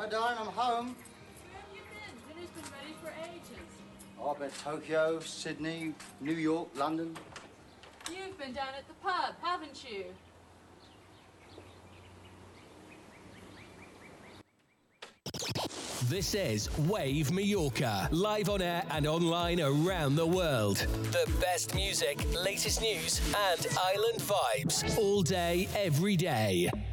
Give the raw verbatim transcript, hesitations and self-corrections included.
my darling, I'm home. Where have you been? Dinner's been ready for ages. Oh, I've been to Tokyo, Sydney, New York, London. You've been down at the pub, haven't you? This is Wave Mallorca, live on air and online around the world. The best music, latest news, and island vibes all day, every day.